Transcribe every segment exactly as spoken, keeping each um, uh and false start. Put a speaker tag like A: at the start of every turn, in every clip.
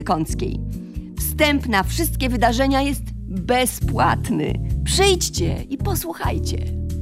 A: Kąckiej. Wstęp na wszystkie wydarzenia jest bezpłatny. Przyjdźcie i posłuchajcie.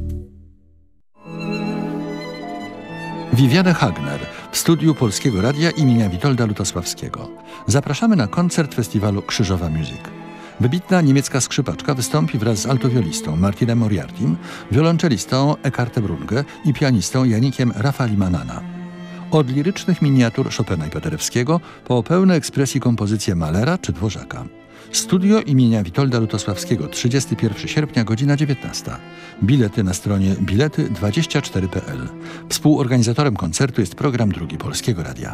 B: Viviane Hagner w studiu Polskiego Radia imienia Witolda Lutosławskiego. Zapraszamy na koncert festiwalu Krzyżowa Music. Wybitna niemiecka skrzypaczka wystąpi wraz z altowiolistą Martinem Moriartym, wiolonczelistą Eckartem Runge i pianistą Janikiem Rafali-Manana. Od lirycznych miniatur Chopina i Paderewskiego po pełne ekspresji kompozycje Mahlera czy Dworzaka. Studio imienia Witolda Lutosławskiego, trzydziestego pierwszego sierpnia, godzina dziewiętnasta. Bilety na stronie bilety dwadzieścia cztery kropka p l. Współorganizatorem koncertu jest program Drugi Polskiego Radia.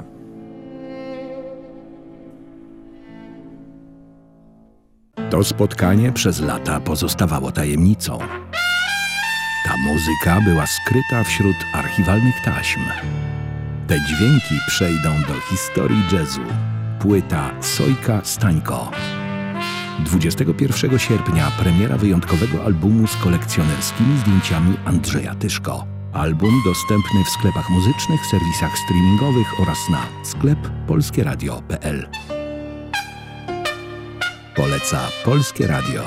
C: To spotkanie przez lata pozostawało tajemnicą. Ta muzyka była skryta wśród archiwalnych taśm. Te dźwięki przejdą do historii jazzu. Płyta Sojka Stańko. dwudziestego pierwszego sierpnia premiera wyjątkowego albumu z kolekcjonerskimi zdjęciami Andrzeja Tyszko. Album dostępny w sklepach muzycznych, serwisach streamingowych oraz na sklep polskie radio kropka p l. Poleca Polskie Radio.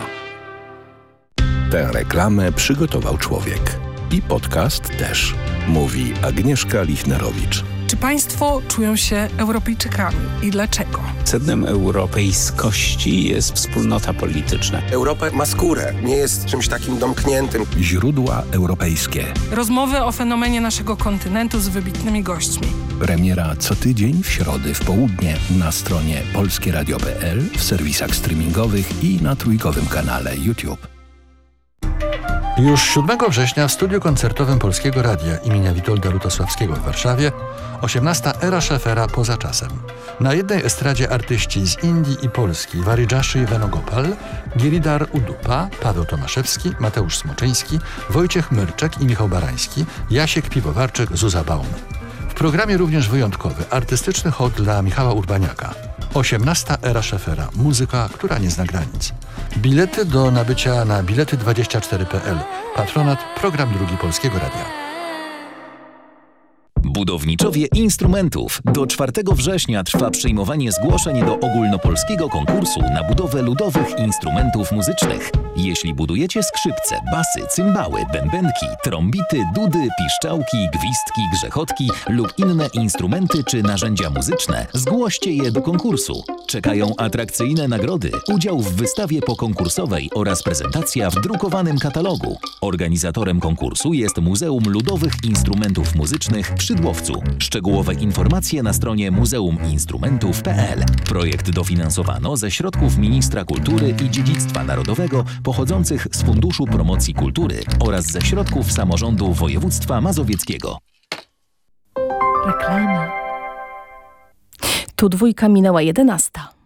C: Tę reklamę przygotował człowiek. I podcast też. Mówi Agnieszka Lichnerowicz.
D: Czy państwo czują się Europejczykami i dlaczego?
E: Sednem europejskości jest wspólnota polityczna.
F: Europa ma skórę, nie jest czymś takim domkniętym.
C: Źródła europejskie.
D: Rozmowy o fenomenie naszego kontynentu z wybitnymi gośćmi.
C: Premiera co tydzień w środę w południe na stronie polskie radio kropka p l, w serwisach streamingowych i na trójkowym kanale YouTube.
B: Już siódmego września w studiu koncertowym Polskiego Radia imienia Witolda Lutosławskiego w Warszawie osiemnasta Era Szefera poza czasem. Na jednej estradzie artyści z Indii i Polski Waridżaszy Venugopal, Giridhar Udupa, Paweł Tomaszewski, Mateusz Smoczyński, Wojciech Myrczek i Michał Barański, Jasiek Piwowarczyk, Zuza Baum. W programie również wyjątkowy, artystyczny hołd dla Michała Urbaniaka. osiemnasta Era Szefera. Muzyka, która nie zna granic. Bilety do nabycia na bilety dwadzieścia cztery kropka p l. Patronat program Drugi Polskiego Radia.
G: Budowniczowie instrumentów. Do czwartego września trwa przyjmowanie zgłoszeń do ogólnopolskiego konkursu na budowę ludowych instrumentów muzycznych. Jeśli budujecie skrzypce, basy, cymbały, bębenki, trąbity, dudy, piszczałki, gwizdki, grzechotki lub inne instrumenty czy narzędzia muzyczne, zgłoście je do konkursu. Czekają atrakcyjne nagrody, udział w wystawie pokonkursowej oraz prezentacja w drukowanym katalogu. Organizatorem konkursu jest Muzeum Ludowych Instrumentów Muzycznych przy Dłowcu. Szczegółowe informacje na stronie muzeum instrumentów kropka p l. Projekt dofinansowano ze środków Ministra Kultury i Dziedzictwa Narodowego pochodzących z Funduszu Promocji Kultury oraz ze środków samorządu województwa mazowieckiego.
H: Reklama. Tu dwójka minęła jedenasta.